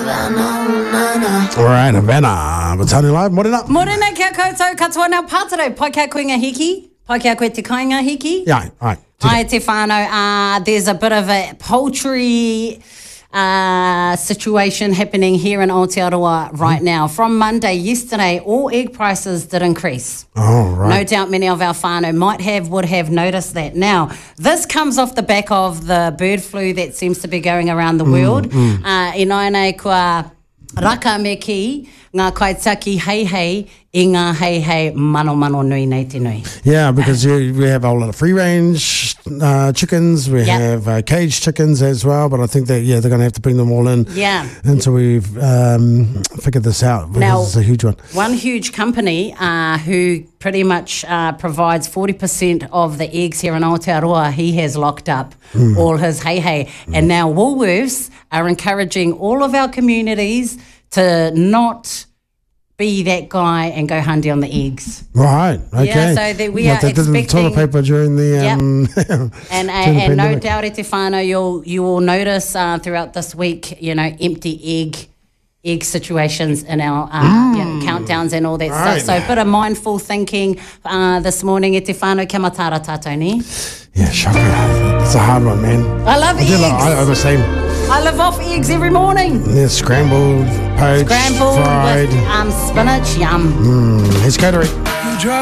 All right, Havana. But Tony Live, morena. Morena kia koutou katoa nau pātaro. Pai kia koe ngā hiki. Pai kia koe te kāinga hiki. Yeah, all right. Ai te whānau, there's a bit of a poultry situation happening here in Aotearoa right now. From Monday, yesterday, all egg prices did increase. Oh, right. No doubt many of our whānau would have noticed that. Now, this comes off the back of the bird flu that seems to be going around the world. I nei kua raka me ki ngā kaitaki hei I ngā hei mano nui nei te nui. Yeah, because we have a lot of free-range chickens. We have caged chickens as well, but I think that, they're going to have to bring them all in until we've figured this out, because now, it's a huge one. One huge company who pretty much provides 40% of the eggs here in Aotearoa, he has locked up all his hei. And now Woolworths are encouraging all of our communities to not be that guy and go handy on the eggs. Right, okay. Yeah, so we are expecting... the toilet paper during the... and no doubt, te whānau, you will notice throughout this week, empty egg situations in our countdowns and all that stuff. So a bit of mindful thinking this morning, te whānau kia matara tātou ni. Yeah, shocking. It's a hard one, man. I love eggs. I'm the same. I live off eggs every morning. Yeah, scrambled, poached, fried. With spinach, yum. Here's catering.